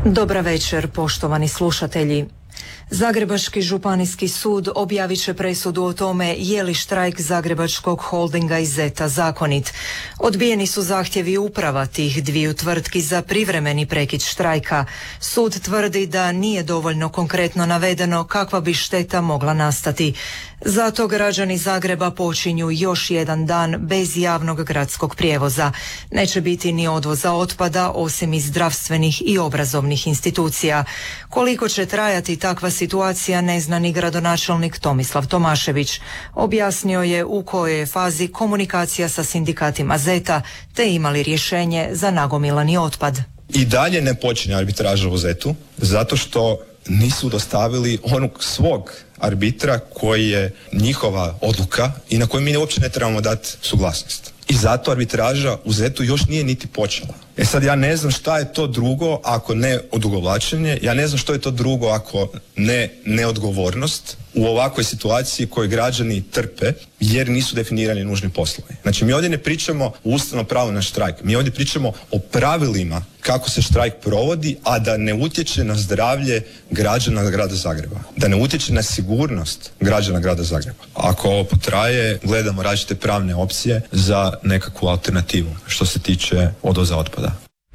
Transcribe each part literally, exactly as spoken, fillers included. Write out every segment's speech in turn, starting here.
Dobra večer, poštovani slušatelji. Zagrebački županijski sud objavit će presudu o tome je li štrajk Zagrebačkog holdinga i Zeta zakonit. Odbijeni su zahtjevi uprava tih dviju tvrtki za privremeni prekid štrajka. Sud tvrdi da nije dovoljno konkretno navedeno kakva bi šteta mogla nastati. Zato građani Zagreba počinju još jedan dan bez javnog gradskog prijevoza. Neće biti ni odvoza otpada osim iz zdravstvenih i obrazovnih institucija. Koliko će trajati takva situacija ne zna ni gradonačelnik Tomislav Tomašević. Objasnio je u kojoj je fazi komunikacija sa sindikatima Zeta te imali rješenje za nagomilani otpad. I dalje ne počinje arbitraža u Zetu zato što nisu dostavili onog svog arbitra koji je njihova odluka i na koju mi uopće ne trebamo dati suglasnost. I zato arbitraža u Zetu još nije niti počela. E sad ja ne znam šta je to drugo ako ne odugovlačenje, ja ne znam što je to drugo ako ne neodgovornost u ovakvoj situaciji koju građani trpe jer nisu definirani nužni poslovi. Znači mi ovdje ne pričamo o ustavnom pravu na štrajk, mi ovdje pričamo o pravilima kako se štrajk provodi, a da ne utječe na zdravlje građana grada Zagreba, da ne utječe na sigurnost građana grada Zagreba. Ako ovo potraje, gledamo različite pravne opcije za nekakvu alternativu što se tiče odvoza otpada.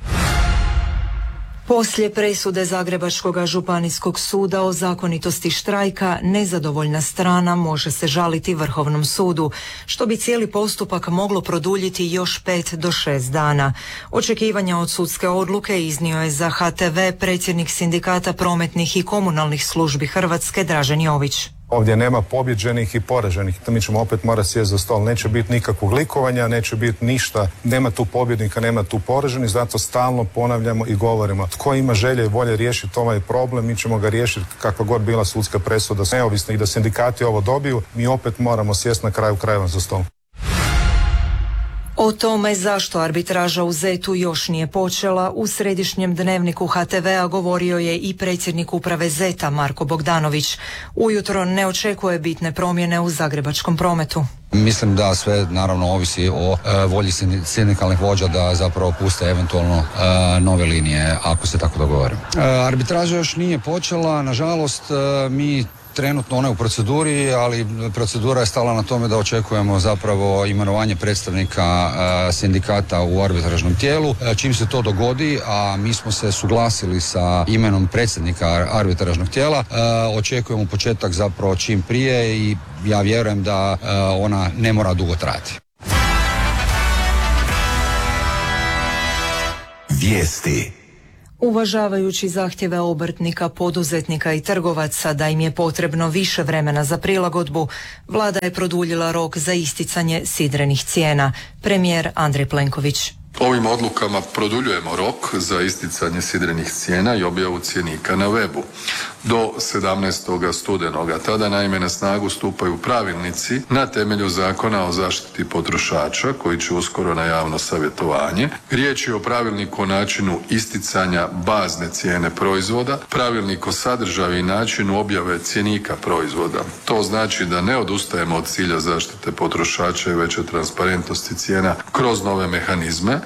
Poslije presude Zagrebačkog županijskog suda o zakonitosti štrajka, nezadovoljna strana može se žaliti Vrhovnom sudu, što bi cijeli postupak moglo produljiti još pet do šest dana. Očekivanja od sudske odluke iznio je za H T V predsjednik Sindikata prometnih i komunalnih službi Hrvatske Dražen Jović. Ovdje nema pobjeđenih i poraženih. Mi ćemo opet morati sjesti za stol. Neće biti nikakvog likovanja, neće biti ništa. Nema tu pobjednika, nema tu poraženih. Zato stalno ponavljamo i govorimo. Tko ima želje i volje riješiti ovaj problem, mi ćemo ga riješiti kakva god bila sudska presuda. Neovisno i da sindikati ovo dobiju, mi opet moramo sjesti na kraju krajeva za stol. O tome zašto arbitraža u Zetu još nije počela, u središnjem dnevniku H T V-a govorio je i predsjednik uprave Zeta Marko Bogdanović. Ujutro ne očekuje bitne promjene u zagrebačkom prometu. Mislim da sve naravno ovisi o e, volji sindikalnih vođa da zapravo puste eventualno e, nove linije ako se tako dogovorimo. E, arbitraža još nije počela, nažalost e, mi trenutno ona je u proceduri, ali procedura je stala na tome da očekujemo zapravo imenovanje predstavnika e, sindikata u arbitražnom tijelu. E, čim se to dogodi, a mi smo se suglasili sa imenom predsjednika arbitražnog tijela, e, očekujemo početak zapravo čim prije i ja vjerujem da e, ona ne mora dugo trajati. Vijesti. Uvažavajući zahtjeve obrtnika, poduzetnika i trgovaca da im je potrebno više vremena za prilagodbu, vlada je produljila rok za isticanje sidrenih cijena. Premijer Andrej Plenković. Ovim odlukama produljujemo rok za isticanje sidrenih cijena i objavu cjenika na webu do sedamnaestog studenoga. Tada naime na snagu stupaju pravilnici na temelju Zakona o zaštiti potrošača koji će uskoro na javno savjetovanje. Riječ je o pravilniku o načinu isticanja bazne cijene proizvoda, pravilnik o sadržaju i načinu objave cjenika proizvoda. To znači da ne odustajemo od cilja zaštite potrošača i veće transparentnosti cijena kroz nove mehanizme.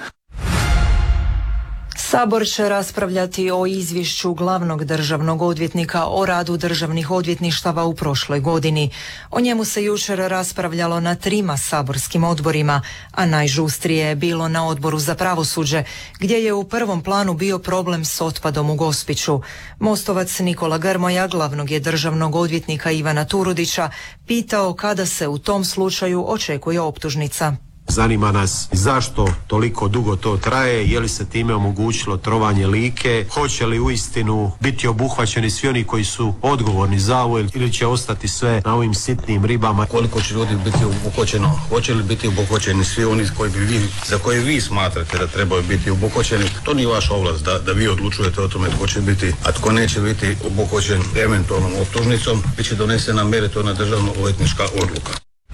Sabor će raspravljati o izvješću glavnog državnog odvjetnika o radu državnih odvjetništava u prošloj godini. O njemu se jučer raspravljalo na trima saborskim odborima, a najžustrije je bilo na Odboru za pravosuđe, gdje je u prvom planu bio problem s otpadom u Gospiću. Mostovac Nikola Grmoja, glavnog je državnog odvjetnika Ivana Turudića, pitao kada se u tom slučaju očekuje optužnica. Zanima nas zašto toliko dugo to traje, je li se time omogućilo trovanje Like, hoće li uistinu biti obuhvaćeni svi oni koji su odgovorni za ovo ili će ostati sve na ovim sitnim ribama. Koliko će ljudi biti obuhvaćeno, hoće li biti obuhvaćeni svi oni koji bi vi, za koje vi smatrate da trebaju biti obuhvaćeni, to nije vaša ovlast da, da vi odlučujete o tome tko će biti, a tko neće biti obuhvaćen eventualnom optužnicom, bit će donesena meritorna državno odvjetnička odluka.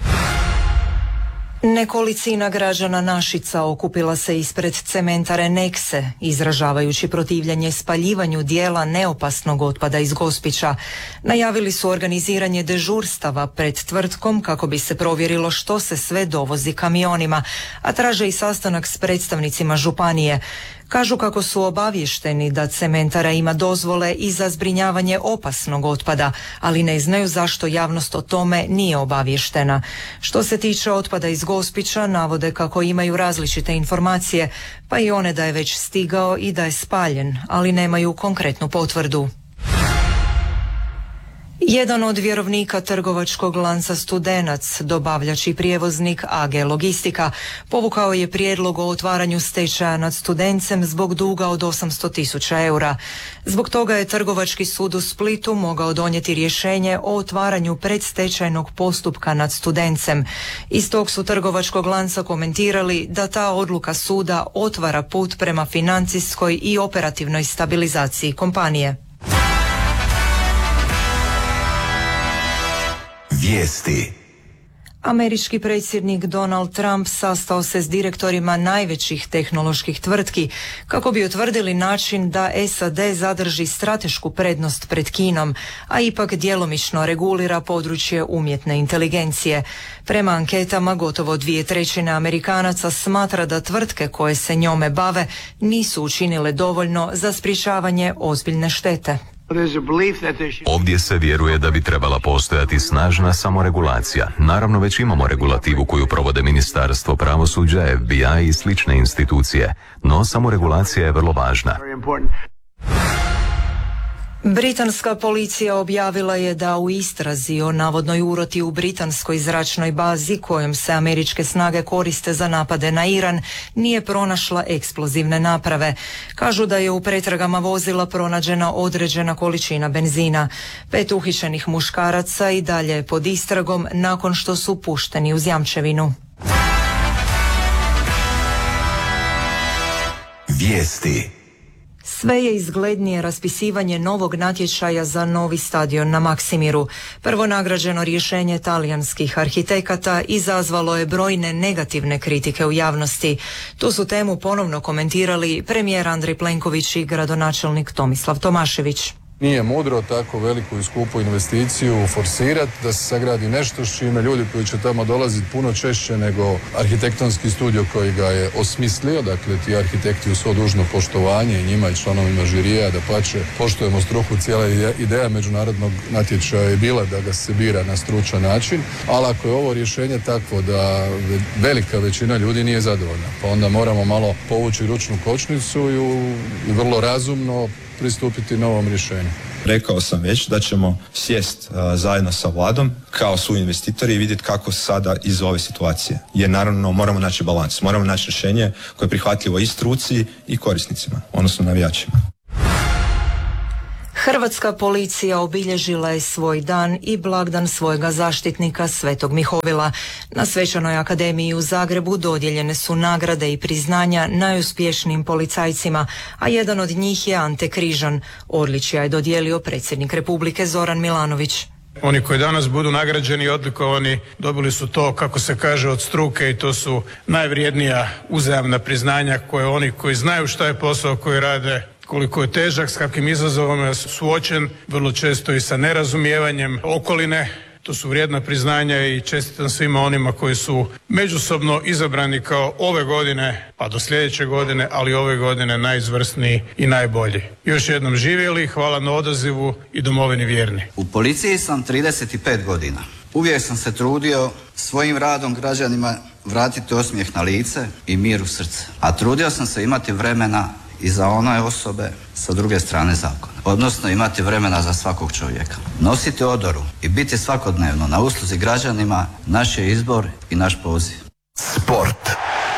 Nekolicina građana Našica okupila se ispred cementare Nekse, izražavajući protivljenje spaljivanju dijela neopasnog otpada iz Gospića. Najavili su organiziranje dežurstava pred tvrtkom kako bi se provjerilo što se sve dovozi kamionima, a traže i sastanak s predstavnicima županije. Kažu kako su obavješteni da cementara ima dozvole i za zbrinjavanje opasnog otpada, ali ne znaju zašto javnost o tome nije obavještena. Što se tiče otpada iz Gospića, navode kako imaju različite informacije, pa i one da je već stigao i da je spaljen, ali nemaju konkretnu potvrdu. Jedan od vjerovnika trgovačkog lanca Studenac, dobavljač i prijevoznik A G Logistika, povukao je prijedlog o otvaranju stečaja nad Studencem zbog duga od osamsto tisuća eura. Zbog toga je Trgovački sud u Splitu mogao donijeti rješenje o otvaranju predstečajnog postupka nad Studencem. Iz tog su trgovačkog lanca komentirali da ta odluka suda otvara put prema financijskoj i operativnoj stabilizaciji kompanije. Vijesti. Američki predsjednik Donald Trump sastao se s direktorima najvećih tehnoloških tvrtki kako bi utvrdili način da S A D zadrži stratešku prednost pred Kinom, a ipak djelomično regulira područje umjetne inteligencije. Prema anketama gotovo dvije trećine Amerikanaca smatra da tvrtke koje se njome bave nisu učinile dovoljno za sprječavanje ozbiljne štete. Ovdje se vjeruje da bi trebala postojati snažna samoregulacija. Naravno, već imamo regulativu koju provode Ministarstvo pravosuđa, F B I i slične institucije, no samoregulacija je vrlo važna. Britanska policija objavila je da u istrazi o navodnoj uroti u britanskoj zračnoj bazi kojom se američke snage koriste za napade na Iran nije pronašla eksplozivne naprave. Kažu da je u pretragama vozila pronađena određena količina benzina. Pet uhićenih muškaraca i dalje je pod istragom nakon što su pušteni uz jamčevinu. Vijesti. Sve je izglednije raspisivanje novog natječaja za novi stadion na Maksimiru. Prvo nagrađeno rješenje talijanskih arhitekata izazvalo je brojne negativne kritike u javnosti. Tu su temu ponovno komentirali premijer Andrej Plenković i gradonačelnik Tomislav Tomašević. Nije mudro tako veliku i skupu investiciju forsirati, da se sagradi nešto s čime ljudi koji će tamo dolaziti puno češće nego arhitektonski studio koji ga je osmislio. Dakle, ti arhitekti u svo dužno poštovanje i njima i članovima žirija, da pače poštujemo struku. Cijela ideja međunarodnog natječaja je bila da ga se bira na stručan način, ali ako je ovo rješenje takvo da velika većina ljudi nije zadovoljna, pa onda moramo malo povući ručnu kočnicu i vrlo razumno pristupiti novom rješenju. Rekao sam već da ćemo sjest uh, zajedno sa vladom kao su investitori i vidjeti kako sada iz ove situacije. Jer naravno moramo naći balans, moramo naći rješenje koje je prihvatljivo i struci i korisnicima, odnosno navijačima. Hrvatska policija obilježila je svoj dan i blagdan svojega zaštitnika Svetog Mihovila. Na Svečanoj akademiji u Zagrebu dodijeljene su nagrade i priznanja najuspješnijim policajcima, a jedan od njih je Ante Križan. Odličja je dodijelio predsjednik Republike Zoran Milanović. Oni koji danas budu nagrađeni i odlikovani dobili su to, kako se kaže, od struke i to su najvrijednija uzajamna priznanja koje oni koji znaju šta je posao koji rade, koliko je težak, s kakvim izazovom je suočen, vrlo često i sa nerazumijevanjem okoline. To su vrijedna priznanja i čestitam svima onima koji su međusobno izabrani kao ove godine, pa do sljedeće godine, ali ove godine najizvrsniji i najbolji. Još jednom živjeli, hvala na odazivu i domovini vjerni. U policiji sam trideset pet godina. Uvijek sam se trudio svojim radom građanima vratiti osmijeh na lice i mir u srce. A trudio sam se imati vremena i za one osobe sa druge strane zakona. Odnosno imati vremena za svakog čovjeka. Nositi odoru i biti svakodnevno na usluzi građanima naš je izbor i naš poziv. Sport.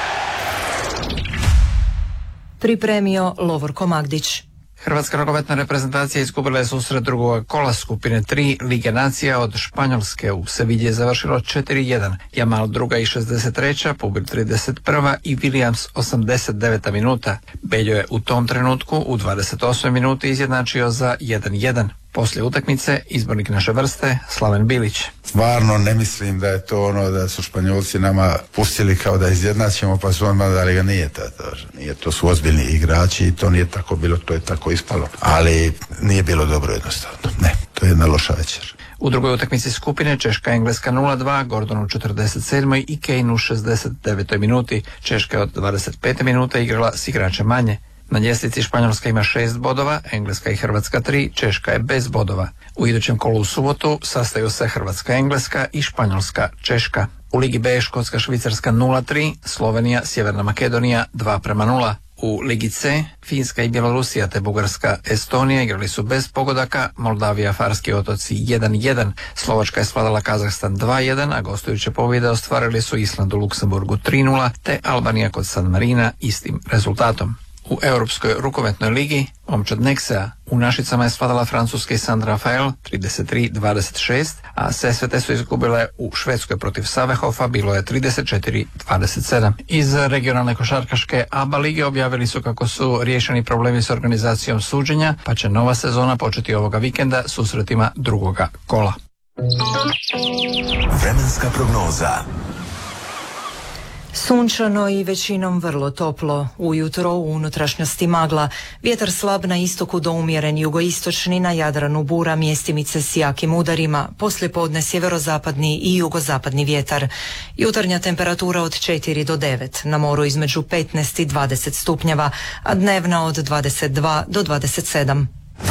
Pripremio Lovorko Magdić. Hrvatska nogometna reprezentacija izgubila je susret drugog kola skupine tri Lige nacija od Španjolske. U Sevilji je završilo četiri jedan. Jamal druga i šezdeset treća, Pubir trideset prva i Williams osamdeset deveta minuta. Beljo je u tom trenutku u dvadeset osmoj minuti izjednačio za jedan jedan. Poslije utakmice izbornik naše vrste Slaven Bilić. Stvarno ne mislim da je to ono da su Španjolci nama pustili kao da izjednačimo pa su odmah dali ga. Nije to, to, nije, to su ozbiljni igrači i to nije tako bilo, to je tako ispalo. Ali nije bilo dobro jednostavno. Ne, to je jedna loša večer. U drugoj utakmici skupine Češka-Engleska nula dva, Gordon u četrdeset sedmoj i Kane u šezdeset devetoj minuti. Češka je od dvadeset pete minute igrala s igračem manje. Na ljestvici Španjolska ima šest bodova, Engleska i Hrvatska tri, Češka je bez bodova. U idućem kolu u subotu sastaju se Hrvatska, Engleska i Španjolska, Češka. U Ligi B Škotska, Švicarska nula tri, Slovenija, Sjeverna Makedonija dva prema nula. U Ligi C Finska i Bjelorusija te Bugarska, Estonija igrali su bez pogodaka, Moldavija, Farski otoci jedan jedan, Slovačka je svladala Kazahstan dva jedan, a gostujuće pobjede ostvarili su Island u Luksemburgu tri nula te Albanija kod San Marina istim rezultatom. U Europskoj rukometnoj ligi momčad Nexea u Našicama je svladala francuski San Rafael trideset tri dvadeset šest, a Sesvete su izgubile u Švedskoj protiv Savehofa, bilo je trideset četiri dvadeset sedam. Iz regionalne košarkaške A B A lige objavili su kako su riješeni problemi s organizacijom suđenja, pa će nova sezona početi ovoga vikenda susretima drugoga kola. Vremenska prognoza. Sunčano i većinom vrlo toplo. Ujutro u unutrašnjosti magla. Vjetar slab na istoku do umjeren jugoistočni, na Jadranu bura, mjestimice s jakim udarima. Poslijepodne sjeverozapadni i jugozapadni vjetar. Jutarnja temperatura od četiri do devet. Na moru između petnaest i dvadeset stupnjeva, a dnevna od dvadeset dva do dvadeset sedam.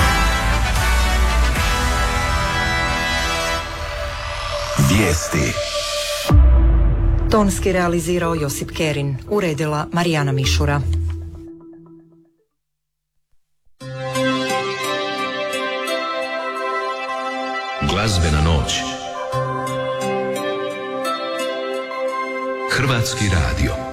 Vijesti. Tonski realizirao Josip Kerin, uredila Marijana Mišura. Glazbena noć. Hrvatski radio.